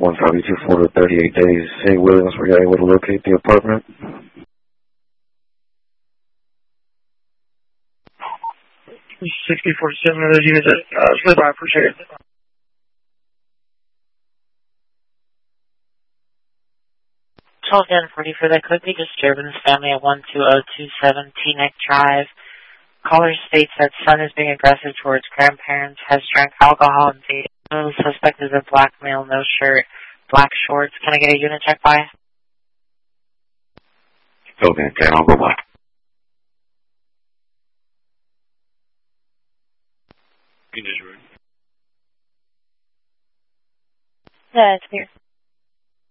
152 to 38 days. St. Williams, were you able to locate the apartment? 64-7 of those units split by, appreciate it. Again, 40 for that could be disturbance family at 12027 Teaneck Drive. Caller states that son is being aggressive towards grandparents, has drank alcohol and dated. The suspect is a black male, no shirt, black shorts. Can I get a unit check by? Okay, I'll go by. Yeah, it's clear.